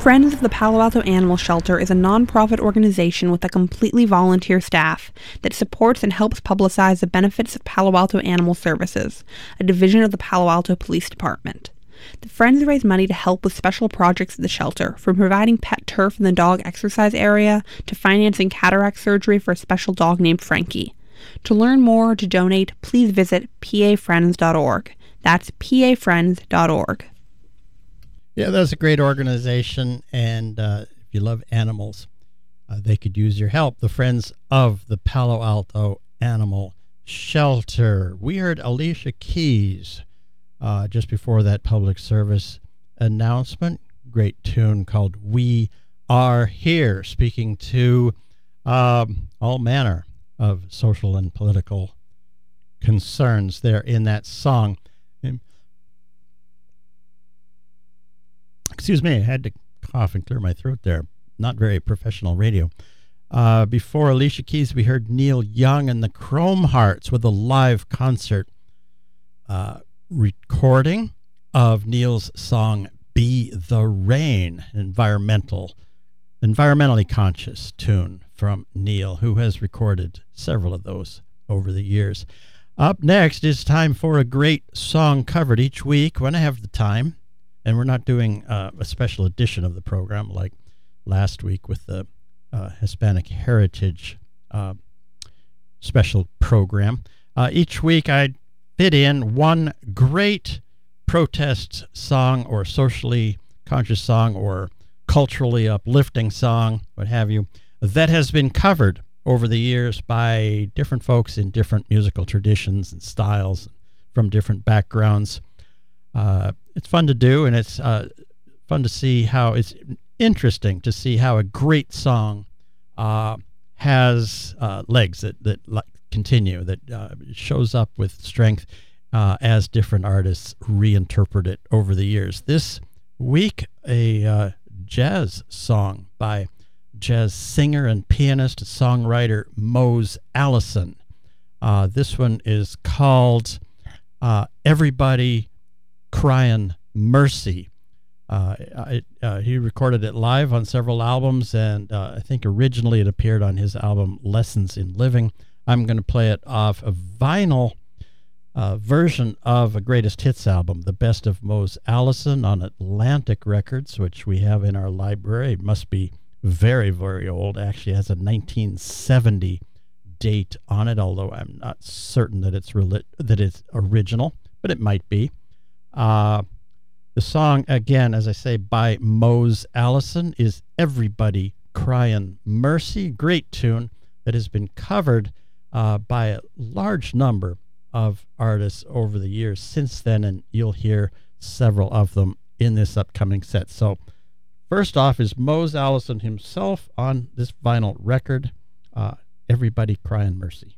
Friends of the Palo Alto Animal Shelter is a nonprofit organization with a completely volunteer staff that supports and helps publicize the benefits of Palo Alto Animal Services, a division of the Palo Alto Police Department. The Friends raise money to help with special projects at the shelter, from providing pet turf in the dog exercise area to financing cataract surgery for a special dog named Frankie. To learn more or to donate, please visit pafriends.org. That's pafriends.org. Yeah, that's a great organization, and if you love animals, they could use your help. The Friends of the Palo Alto Animal Shelter. We heard Alicia Keys just before that public service announcement. Great tune called We Are Here, speaking to all manner of social and political concerns there in that song. Excuse me, I had to cough and clear my throat there. Not very professional radio. Before Alicia Keys, we heard Neil Young and the Chrome Hearts with a live concert recording of Neil's song Be the Rain, an environmentally conscious tune from Neil, who has recorded several of those over the years. Up next, it's time for a great song covered each week when I have the time. And we're not doing a special edition of the program like last week with the Hispanic Heritage special program. Each week I fit in one great protest song or socially conscious song or culturally uplifting song, what have you, that has been covered over the years by different folks in different musical traditions and styles from different backgrounds. It's fun to do, and it's fun to see how it's interesting to see how a great song has legs that continue, that shows up with strength as different artists reinterpret it over the years. This week, a jazz song by jazz singer and pianist, songwriter Mose Allison. This one is called Everybody Crying Mercy. He recorded it live on several albums, and I think originally it appeared on his album Lessons in Living. I'm going to play it off a vinyl version of a greatest hits album, The Best of Mose Allison, on Atlantic Records, which we have in our library. It must be very, very old. Actually, it has a 1970 date on it, although I'm not certain that it's original, but it might be. The song, again, as I say, by Mose Allison, is Everybody Crying Mercy. Great tune that has been covered by a large number of artists over the years since then, and you'll hear several of them in this upcoming set. So first off is Mose Allison himself on this vinyl record, Everybody Crying Mercy.